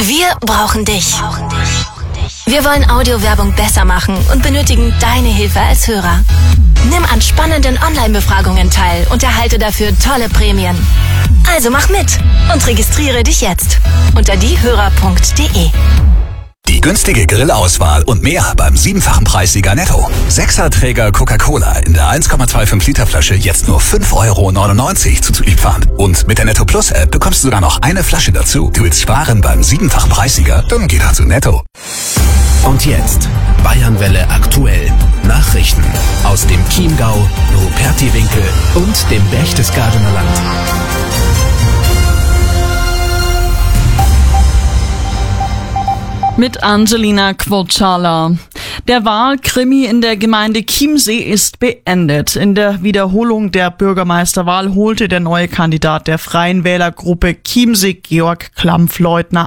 Wir brauchen dich. Wir wollen Audiowerbung besser machen und benötigen deine Hilfe als Hörer. Nimm an spannenden Online-Befragungen teil und erhalte dafür tolle Prämien. Also mach mit und registriere dich jetzt unter diehörer.de. Die günstige Grillauswahl und mehr beim 7-fachen Preissieger Netto. 6er-Träger Coca-Cola in der 1,25 Liter Flasche jetzt nur 5,99 € zuzuliefern. Und mit der Netto Plus App bekommst du sogar noch eine Flasche dazu. Du willst sparen beim 7-fachen Preissieger? Dann geh doch zu Netto. Und jetzt Bayernwelle aktuell. Nachrichten aus dem Chiemgau, Rupertiwinkel und dem Berchtesgadener Land. Mit Angelina Quocala. Der Wahlkrimi in der Gemeinde Chiemsee ist beendet. In der Wiederholung der Bürgermeisterwahl holte der neue Kandidat der Freien Wählergruppe Chiemsee, Georg Klampfleutner,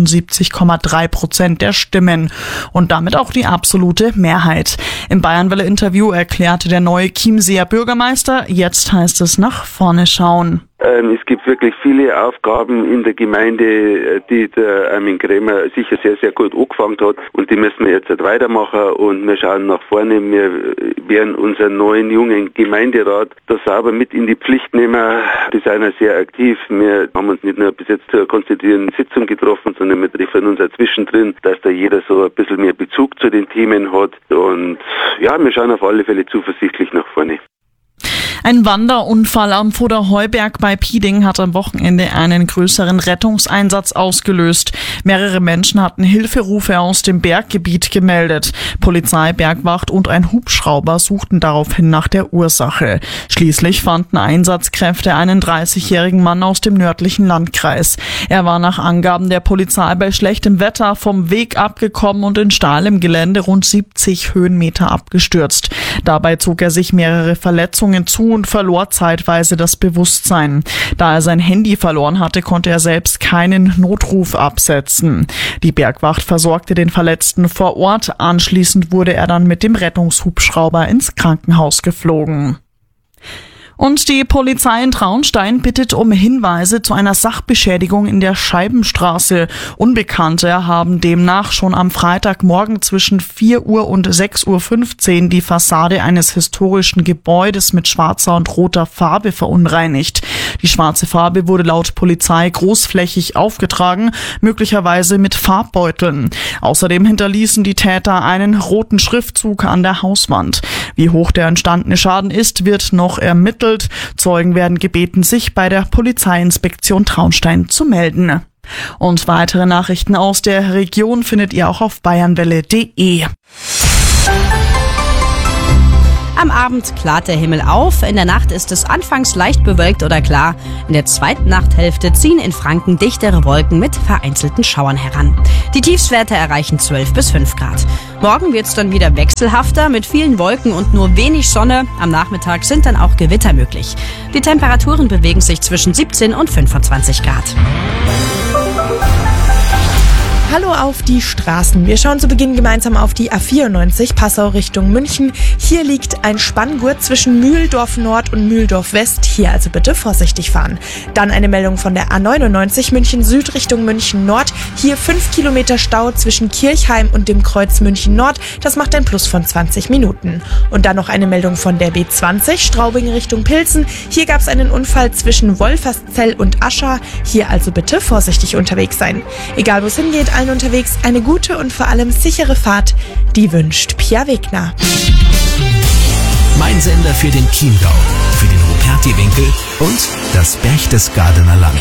78,3% der Stimmen und damit auch die absolute Mehrheit. Im Bayernwelle-Interview erklärte der neue Chiemseer Bürgermeister, jetzt heißt es nach vorne schauen. Es gibt wirklich viele Aufgaben in der Gemeinde, die der Armin Krämer sicher sehr, sehr gut angefangen hat und die müssen wir jetzt weitermachen und wir schauen nach vorne. Wir werden unseren neuen jungen Gemeinderat da sauber mit in die Pflicht nehmen. Die sind ja sehr aktiv. Wir haben uns nicht nur bis jetzt zur konstituierenden Sitzung getroffen, sondern wir treffen uns auch zwischendrin, dass da jeder so ein bisschen mehr Bezug zu den Themen hat und ja, wir schauen auf alle Fälle zuversichtlich nach vorne. Ein Wanderunfall am Voderheuberg bei Pieding hat am Wochenende einen größeren Rettungseinsatz ausgelöst. Mehrere Menschen hatten Hilferufe aus dem Berggebiet gemeldet. Polizei, Bergwacht und ein Hubschrauber suchten daraufhin nach der Ursache. Schließlich fanden Einsatzkräfte einen 30-jährigen Mann aus dem nördlichen Landkreis. Er war nach Angaben der Polizei bei schlechtem Wetter vom Weg abgekommen und in steilem Gelände rund 70 Höhenmeter abgestürzt. Dabei zog er sich mehrere Verletzungen zu und verlor zeitweise das Bewusstsein. Da er sein Handy verloren hatte, konnte er selbst keinen Notruf absetzen. Die Bergwacht versorgte den Verletzten vor Ort. Anschließend wurde er dann mit dem Rettungshubschrauber ins Krankenhaus geflogen. Und die Polizei in Traunstein bittet um Hinweise zu einer Sachbeschädigung in der Scheibenstraße. Unbekannte haben demnach schon am Freitagmorgen zwischen 4 Uhr und 6:15 Uhr die Fassade eines historischen Gebäudes mit schwarzer und roter Farbe verunreinigt. Die schwarze Farbe wurde laut Polizei großflächig aufgetragen, möglicherweise mit Farbbeuteln. Außerdem hinterließen die Täter einen roten Schriftzug an der Hauswand. Wie hoch der entstandene Schaden ist, wird noch ermittelt. Zeugen werden gebeten, sich bei der Polizeiinspektion Traunstein zu melden. Und weitere Nachrichten aus der Region findet ihr auch auf bayernwelle.de. Am Abend klart der Himmel auf, in der Nacht ist es anfangs leicht bewölkt oder klar. In der zweiten Nachthälfte ziehen in Franken dichtere Wolken mit vereinzelten Schauern heran. Die Tiefstwerte erreichen 12 bis 5 Grad. Morgen wird es dann wieder wechselhafter mit vielen Wolken und nur wenig Sonne. Am Nachmittag sind dann auch Gewitter möglich. Die Temperaturen bewegen sich zwischen 17 und 25 Grad. Hallo auf die Straßen. Wir schauen zu Beginn gemeinsam auf die A94 Passau Richtung München. Hier liegt ein Spanngurt zwischen Mühldorf Nord und Mühldorf West. Hier also bitte vorsichtig fahren. Dann eine Meldung von der A99 München Süd Richtung München Nord. Hier 5 Kilometer Stau zwischen Kirchheim und dem Kreuz München Nord. Das macht ein Plus von 20 Minuten. Und dann noch eine Meldung von der B20 Straubing Richtung Pilsen. Hier gab es einen Unfall zwischen Wolferszell und Ascha. Hier also bitte vorsichtig unterwegs sein. Egal wo es hingeht, allen unterwegs eine gute und vor allem sichere Fahrt, die wünscht Pia Wegner. Mein Sender für den Chiemgau, für den Rupertiwinkel und das Berchtesgadener Land.